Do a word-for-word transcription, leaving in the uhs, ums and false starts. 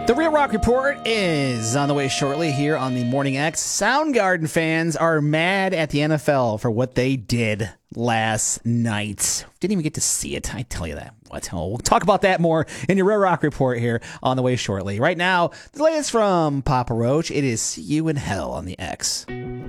The Real Rock Report is on the way shortly here on the Morning X. Soundgarden fans are mad at the N F L for what they did last night. Didn't even get to see it. I tell you that. What? Oh, we'll talk about that more in your Real Rock Report here on the way shortly. Right now, the latest from Papa Roach. It is See You in Hell on the X.